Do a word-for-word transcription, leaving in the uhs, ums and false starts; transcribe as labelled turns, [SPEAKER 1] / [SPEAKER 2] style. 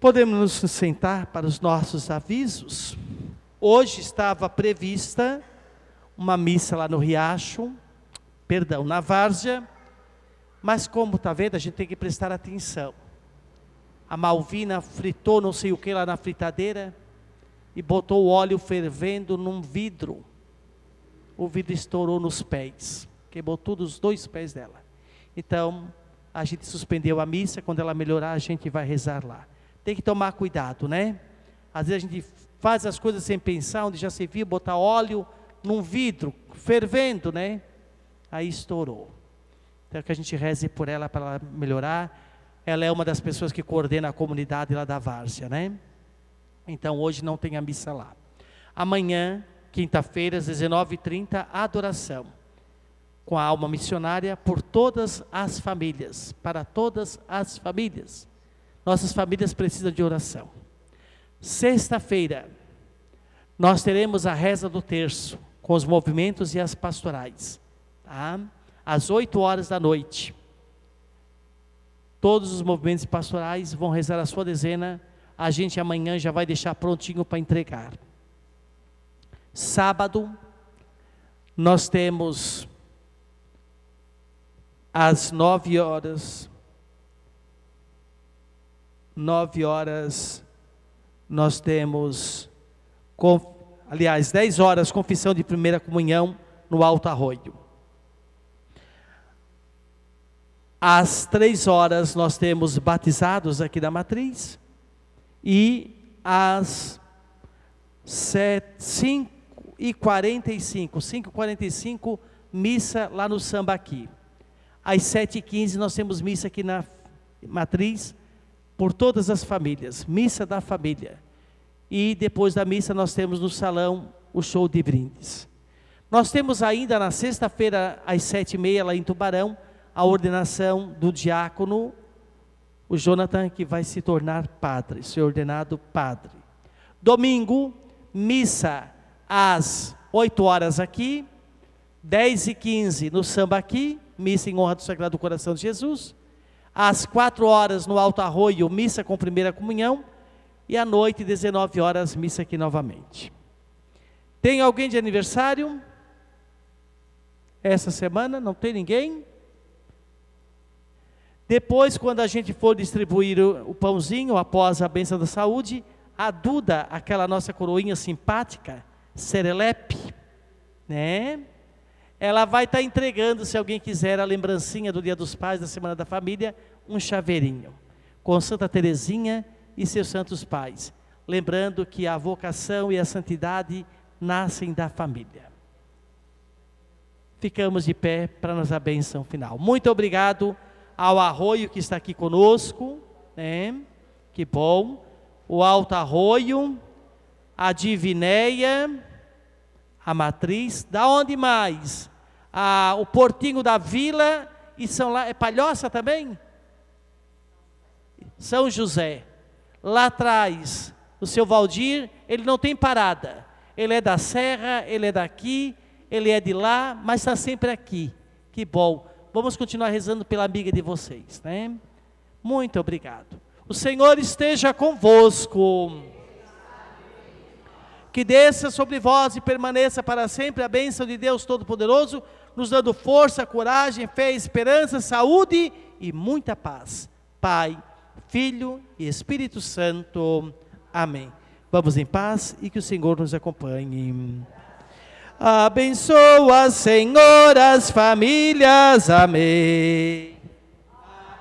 [SPEAKER 1] Podemos nos sentar para os nossos avisos. Hoje estava prevista uma missa lá no Riacho, perdão, na Várzea, mas como está vendo, a gente tem que prestar atenção. A Malvina fritou não sei o que lá na fritadeira e botou o óleo fervendo num vidro. O vidro estourou nos pés, queimou todos os dois pés dela. Então, a gente suspendeu a missa, quando ela melhorar a gente vai rezar lá. Tem que tomar cuidado, né? Às vezes a gente faz as coisas sem pensar, onde já se viu botar óleo num vidro, fervendo, né? Aí estourou. Então que a gente reze por ela, para ela melhorar. Ela é uma das pessoas que coordena a comunidade lá da Várzea, né? Então hoje não tem a missa lá. Amanhã, quinta-feira, às dezenove e trinta, adoração. Com a alma missionária por todas as famílias, para todas as famílias. Nossas famílias precisam de oração. Sexta-feira, nós teremos a reza do terço, com os movimentos e as pastorais, tá? Às oito horas da noite. Todos os movimentos pastorais vão rezar a sua dezena, a gente amanhã já vai deixar prontinho para entregar. Sábado, nós temos às nove horas, nove horas, nós temos, aliás, dez horas, confissão de primeira comunhão no Alto Arroio. Às três horas, nós temos batizados aqui da Matriz. E às cinco e quarenta e cinco, cinco e quarenta e cinco, missa lá no Sambaqui. Às sete e quinze, nós temos missa aqui na Matriz, por todas as famílias, missa da família. E depois da missa nós temos no salão o show de brindes. Nós temos ainda na sexta-feira, às sete e meia, lá em Tubarão, a ordenação do diácono, o Jonathan, que vai se tornar padre, ser ordenado padre. Domingo, missa às oito horas aqui, dez e quinze no Sambaqui, missa em honra do Sagrado Coração de Jesus. Às quatro horas no Alto Arroio, missa com primeira comunhão. E à noite, dezenove horas, missa aqui novamente. Tem alguém de aniversário? Essa semana? Não tem ninguém? Depois, quando a gente for distribuir o, o pãozinho, após a bênção da saúde, a Duda, aquela nossa coroinha simpática, serelepe, né? Ela vai estar entregando, se alguém quiser, a lembrancinha do Dia dos Pais, da Semana da Família, um chaveirinho, com Santa Teresinha e seus santos pais. Lembrando que a vocação e a santidade nascem da família. Ficamos de pé para nossa bênção final. Muito obrigado ao Arroio que está aqui conosco, né? Que bom. O Alto Arroio, a Divinéia, a Matriz, da onde mais? Ah, o Portinho da Vila, e São lá, é Palhoça também? São José. Lá atrás, o seu Valdir, ele não tem parada. Ele é da Serra, ele é daqui, ele é de lá, mas está sempre aqui. Que bom. Vamos continuar rezando pela amiga de vocês, né? Muito obrigado. O Senhor esteja convosco. Que desça sobre vós e permaneça para sempre a bênção de Deus Todo-Poderoso, nos dando força, coragem, fé, esperança, saúde e muita paz. Pai, Filho e Espírito Santo. Amém. Vamos em paz e que o Senhor nos acompanhe. Abençoa, Senhor, as famílias. Amém.